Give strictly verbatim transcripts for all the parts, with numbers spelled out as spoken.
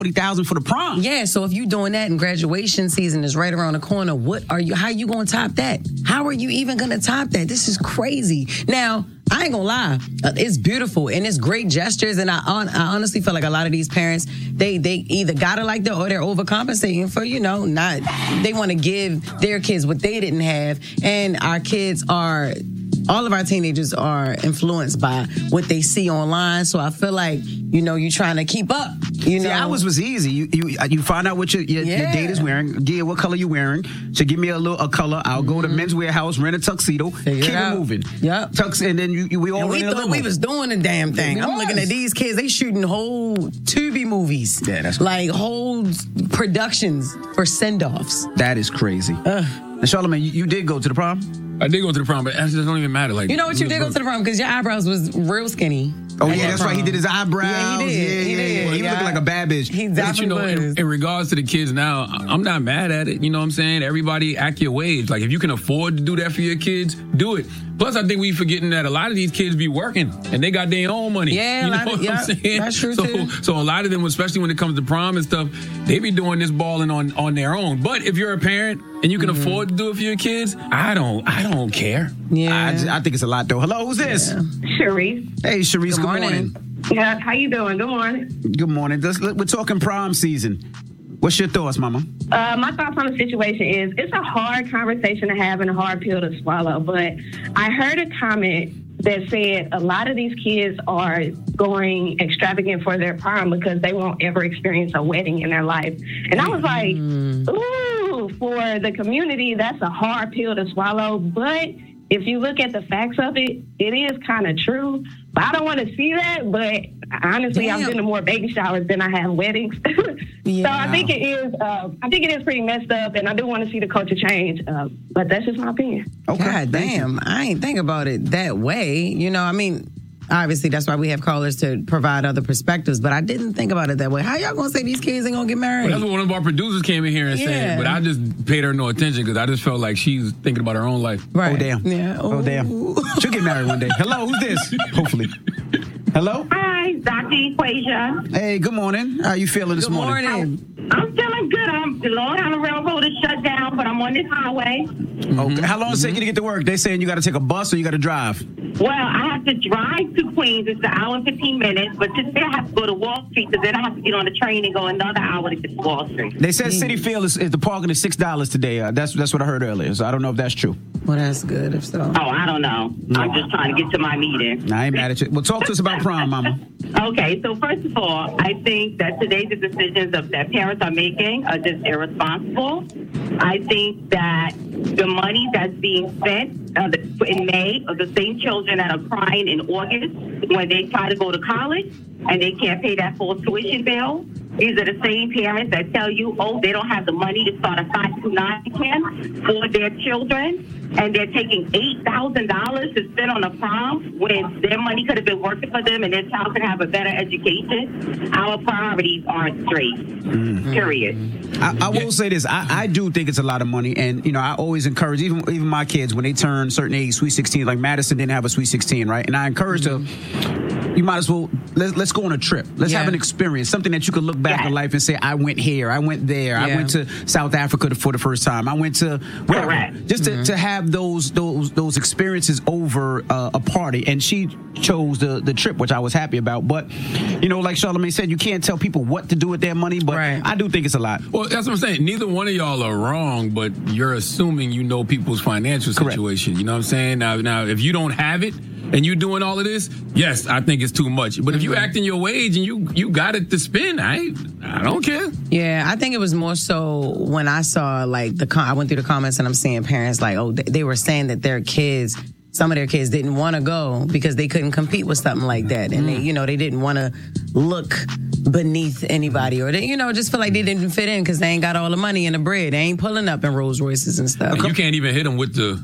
forty thousand for the prom. Yeah, so if you're doing that and graduation season is right around the corner, what are you? How are you going to top that? How are you even going to top that? This is crazy. Now, I ain't gonna lie, it's beautiful and it's great gestures, and I, I honestly feel like a lot of these parents, they they either got it like that or they're overcompensating for, you know, not, they want to give their kids what they didn't have, and our kids are, all of our teenagers are influenced by what they see online, so I feel like, you know, you're trying to keep up, you know. See, ours was easy. You you you find out what your your, yeah. your date is wearing, yeah, what color you wearing. So give me a little a color. I'll mm-hmm. go to Men's Warehouse, rent a tuxedo, Figure keep it, it moving. Yep. Tux, and then you, you, we all and we thought we was doing the damn thing. It I'm was. looking at these kids. They shooting whole Tubi movies. Yeah, that's like whole productions for send-offs. That is crazy. Uh, and Charlamagne, you, you did go to the prom? I did go to the prom, but it doesn't even matter. Like, you know what, you did go to the prom because your eyebrows was real skinny. Oh yeah, that's right. He did his eyebrows. Yeah, he did. Yeah, he yeah, did. yeah. He yeah. looking like a bad bitch. He but definitely you know, was. in, in regards to the kids now, I'm not mad at it. You know what I'm saying? Everybody act your wage. Like, if you can afford to do that for your kids, do it. Plus, I think we forgetting that a lot of these kids be working and they got their own money. Yeah, you know of, what yeah, I'm saying? That's true so, too. So a lot of them, especially when it comes to prom and stuff, they be doing this balling on on their own. But if you're a parent and you can mm-hmm. afford to do it for your kids, I don't, I don't care. Yeah, I, just, I think it's a lot though. Hello, who's this? Yeah. Sharice. Hey, Sharice. Good, good morning. morning. Yeah, how you doing? Good morning. Good morning. This, we're talking prom season. What's your thoughts, Mama? Uh, my thoughts on the situation is it's a hard conversation to have and a hard pill to swallow. But I heard a comment that said a lot of these kids are going extravagant for their prom because they won't ever experience a wedding in their life. And I was like, mm. ooh, for the community, that's a hard pill to swallow. But if you look at the facts of it, it is kind of true. But I don't want to see that. But honestly, Damn. I've been to more baby showers than I have weddings. yeah. So I think it is. Uh, I think it is pretty messed up, and I do want to see the culture change. Uh, but that's just my opinion. Okay. God damn, I ain't think about it that way. You know, I mean, obviously that's why we have callers to provide other perspectives. But I didn't think about it that way. How y'all gonna say these kids ain't gonna get married? Well, that's what one of our producers came in here and yeah. said. But I just paid her no attention because I just felt like she's thinking about her own life. Right. Oh damn. Yeah. Oh, oh damn. She'll get married one day. Hello, who's this? Hopefully. Hello? Hi, Doctor Equasia. Hey, good morning. How you feeling this good morning? morning? I'm feeling good. I'm the Long Island Railroad is shut down, but I'm on this highway. Mm-hmm. Okay. How long does it take you to get to work? They saying you got to take a bus or you got to drive? Well, I have to drive to Queens. It's an hour and fifteen minutes. But today I have to go to Wall Street, so then I have to get on the train and go another hour to get to Wall Street. They said City Field is, is the parking is six dollars today. Uh, that's that's what I heard earlier. So I don't know if that's true. Well, that's good if so. Oh, I don't know. No. I'm just trying to get to my meeting. I ain't mad at you. Well, talk to us about prom, Mama. Okay, so first of all, I think that today's the decisions of, that parents are making are just irresponsible. I think that the money that's being spent uh, in May are the same children that are crying in August when they try to go to college and they can't pay that full tuition bill. These are the same parents that tell you, oh, they don't have the money to start a five two nine plan for their children, and they're taking eight thousand dollars to spend on a prom when their money could have been working for them and their child could have a better education. Our priorities aren't straight, mm-hmm. period. I, I will say this. I, I do think it's a lot of money, and, you know, I always encourage, even even my kids, when they turn certain age, Sweet sixteen, like Madison didn't have a Sweet sixteen, right? And I encourage mm-hmm. them, you might as well, let's, let's go on a trip. Let's yeah. have an experience, something that you could look back yes. in life and say, I went here, I went there, yeah. I went to South Africa for the first time, I went to wherever. Correct. Just mm-hmm. to, to have those those those experiences over uh, a party. And she chose the, the trip, which I was happy about. But, you know, like Charlamagne said, you can't tell people what to do with their money, but right. I do think it's a lot. Well, that's what I'm saying. Neither one of y'all are wrong, but you're assuming you know people's financial situation. Correct. You know what I'm saying? Now, now, if you don't have it, and you doing all of this, yes, I think it's too much. But if you acting your wage and you you got it to spend, I I don't care. Yeah, I think it was more so when I saw, like, the I went through the comments and I'm seeing parents like, oh, they were saying that their kids, some of their kids didn't want to go because they couldn't compete with something like that. And, mm. they, you know, they didn't want to look beneath anybody, or they, you know, just feel like they didn't fit in because they ain't got all the money and the bread. They ain't pulling up in Rolls Royces and stuff. And you can't even hit them with the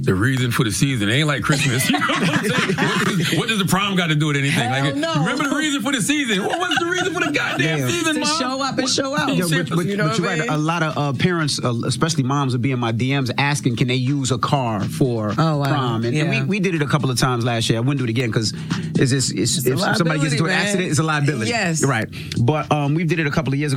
the reason for the season. It ain't like Christmas. You know what I'm saying? What does, what does the prom got to do with anything? Hell Like, no. Remember the reason for the season? What was the reason for the goddamn Yeah. season, To Mom? show up and show out. Yeah, but, but, You know but you're what I right. mean? A lot of uh, parents, uh, especially moms, will be in my D Ms asking, can they use a car for Oh, wow. prom? And, and Yeah. we, we did it a couple of times last year. I wouldn't do it again because it's just, it's, It's a if somebody gets into an liability, man. accident, it's a liability. Yes. You're right. But um, we did it a couple of years ago.